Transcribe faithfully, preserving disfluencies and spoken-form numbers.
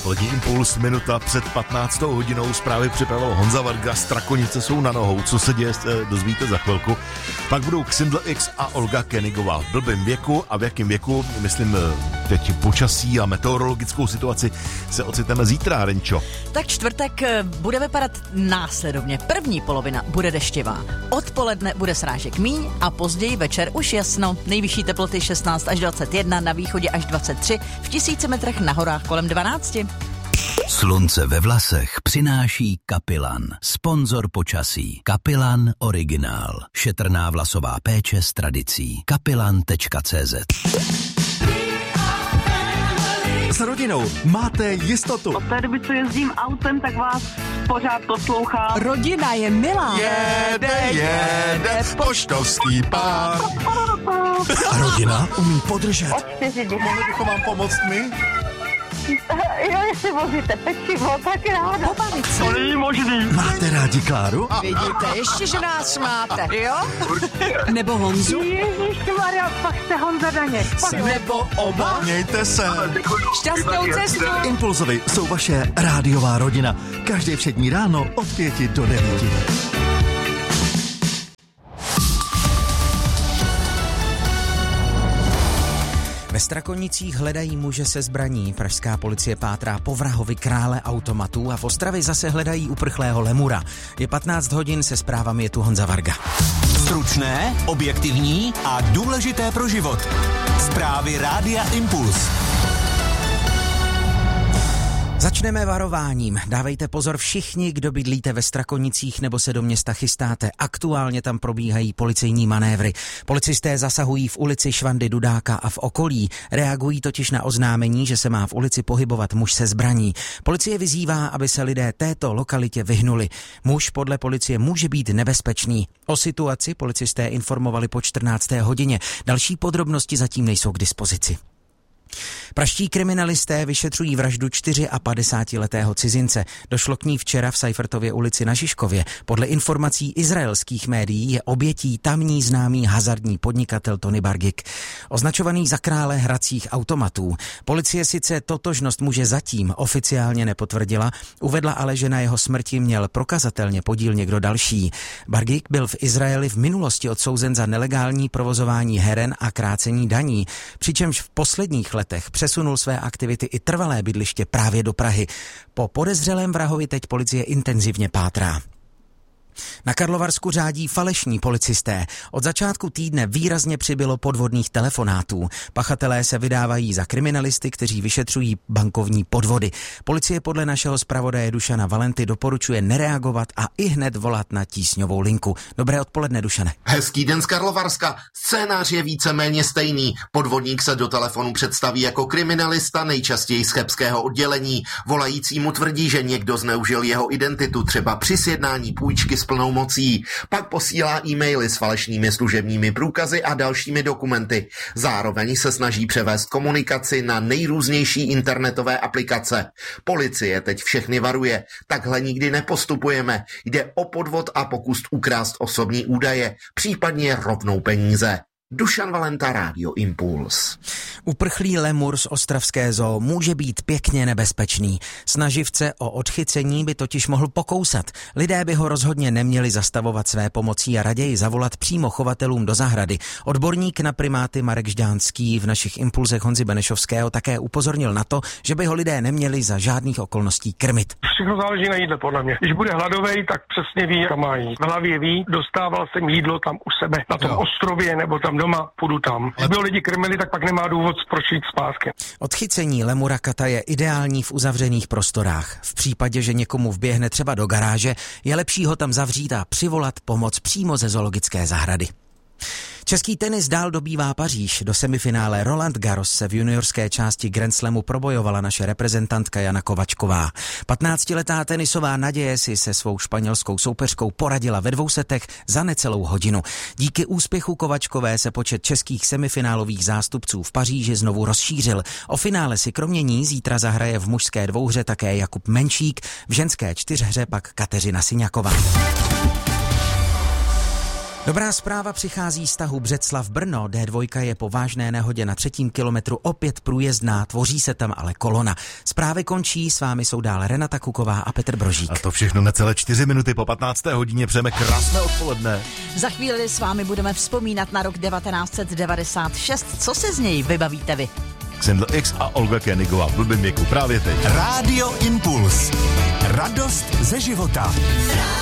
odpolední Impuls, minuta před patnáctou hodinou. Zprávy připravil Honza Varga, Strakonice jsou na nohou, co se děje, dozvíte za chvilku. Pak budou Xindl X a Olga Kenigová v blbém věku a v jakém věku, myslím teď počasí a meteorologickou situaci, se ocitneme zítra, Renčo. Tak čtvrtek bude vypadat následovně. První polovina bude deštivá. Odpoledne bude srážek míň a později večer už jasno. Nejvyšší teploty šestnáct až dvacet jedna, na východě až dvacet tři, v tisíci metrech na horách kolem dvanáct. Slunce ve vlasech přináší Kapilan, sponzor počasí. Kapilan Originál. Šetrná vlasová péče s tradicí. kapilan tečka cé zet. S rodinou máte jistotu. Od té doby, co jezdím autem, tak vás pořád poslouchám. Rodina je milá. Jede, jede, poštovský pár. A rodina umí podržet. Od čtyři děti. Mohli bychom vám pomoct my? Jo, jestli vozíte pečivo, tak ráda. Pobavit se. To není možný. Máte rádi Kláru? Vidíte, ještě, že nás máte, jo? Nebo Honzu? Ježišmarja, pak jste Honza Daněk. Nebo oba? Mějte se. Šťastnou cestu. Impulzovi jsou vaše rádiová rodina. Každé všední ráno od pěti do devíti. Ve Strakonicích hledají muže se zbraní. Pražská policie pátrá po vrahovi krále automatů a v Ostravě zase hledají uprchlého lemura. Je patnáct hodin, se zprávami je tu Honza Varga. Stručné, objektivní a důležité pro život. Zprávy Rádia Impuls. Začneme varováním. Dávejte pozor všichni, kdo bydlíte ve Strakonicích nebo se do města chystáte. Aktuálně tam probíhají policejní manévry. Policisté zasahují v ulici Švandy Dudáka a v okolí. Reagují totiž na oznámení, že se má v ulici pohybovat muž se zbraní. Policie vyzývá, aby se lidé této lokalitě vyhnuli. Muž podle policie může být nebezpečný. O situaci policisté informovali po čtrnácté hodině. Další podrobnosti zatím nejsou k dispozici. Pražští kriminalisté vyšetřují vraždu padesátčtyřletého cizince. Došlo k ní včera v Seifertově ulici na Žižkově. Podle informací izraelských médií je obětí tamní známý hazardní podnikatel Tony Bargik, označovaný za krále hracích automatů. Policie sice totožnost muže zatím oficiálně nepotvrdila, uvedla ale, že na jeho smrti měl prokazatelně podíl někdo další. Bargik byl v Izraeli v minulosti odsouzen za nelegální provozování heren a krácení daní, přičemž v posledních letech přesunul své aktivity i trvalé bydliště právě do Prahy. Po podezřelém vrahovi teď policie intenzivně pátrá. Na Karlovarsku řádí falešní policisté. Od začátku týdne výrazně přibylo podvodných telefonátů. Pachatelé se vydávají za kriminalisty, kteří vyšetřují bankovní podvody. Policie podle našeho zpravodaje Dušana Valenty doporučuje nereagovat a i hned volat na tísňovou linku. Dobré odpoledne, Dušane. Hezký den z Karlovarska. Scénář je víceméně stejný. Podvodník se do telefonu představí jako kriminalista, nejčastěji z chebského oddělení. Volající mu tvrdí, že někdo zneužil jeho identitu, třeba při sjednání půjčky s plnou mocí. Pak posílá e-maily s falešnými služebními průkazy a dalšími dokumenty. Zároveň se snaží převést komunikaci na nejrůznější internetové aplikace. Policie teď všechny varuje. Takhle nikdy nepostupujeme. Jde o podvod a pokus ukrást osobní údaje, případně rovnou peníze. Dušan Valenta, Rádio Impuls. Uprchlý lemur z ostravské zoo může být pěkně nebezpečný. Snaživce o odchycení by totiž mohl pokousat. Lidé by ho rozhodně neměli zastavovat své pomocí a raději zavolat přímo chovatelům do zahrady. Odborník na primáty Marek Žďánský v našich Impulzech Honzy Benešovského také upozornil na to, že by ho lidé neměli za žádných okolností krmit. Všechno záleží na jídle, podle mě. Když bude hladovej, tak přesně ví, kam má jít. V hlavě ví, dostával jsem jídlo tam u sebe, na tom jo. ostrově nebo tam doma, půjdu tam. Kdyby lidi krmili, tak pak nemá důvod proč jít zpátky. Odchycení lemura kata je ideální v uzavřených prostorách. V případě, že někomu vběhne třeba do garáže, je lepší ho tam zavřít a přivolat pomoc přímo ze zoologické zahrady. Český tenis dál dobývá Paříž. Do semifinále Roland Garros se v juniorské části Grand Slamu probojovala naše reprezentantka Jana Kovačková. patnáctiletá tenisová naděje si se svou španělskou soupeřkou poradila ve dvou setech za necelou hodinu. Díky úspěchu Kovačkové se počet českých semifinálových zástupců v Paříži znovu rozšířil. O finále si kromě ní zítra zahraje v mužské dvouhře také Jakub Menšík, v ženské čtyřhře pak Kateřina Syňaková. Dobrá zpráva přichází z tahu Břeclav Brno. dé dva je po vážné nehodě na třetím kilometru opět průjezdná, tvoří se tam ale kolona. Zprávy končí, s vámi jsou dále Renata Kuková a Petr Brožík. A to všechno necelé čtyři minuty po patnácté hodině, přejeme krásné odpoledne. Za chvíli s vámi budeme vzpomínat na rok devatenáct set devadesát šest. Co se z něj vybavíte vy? Xindl X a Olga Koenigová v blbým věku právě teď. Rádio Impuls. Radost ze života.